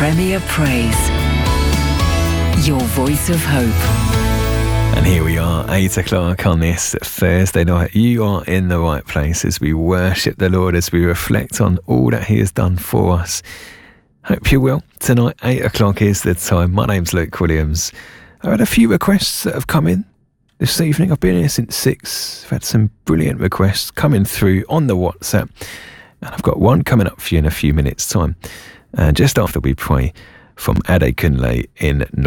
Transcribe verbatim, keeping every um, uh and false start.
Premier Praise. Your voice of hope. And here we are, eight o'clock on this Thursday night. You are in the right place as we worship the Lord, as we reflect on all that he has done for us. Hope you will. Tonight, eight o'clock is the time. My name's Luke Williams. I've had a few requests that have come in this evening. I've been here since six. I've had some brilliant requests coming through on the WhatsApp. And I've got one coming up for you in a few minutes' time. And just after we pray from Adekunle in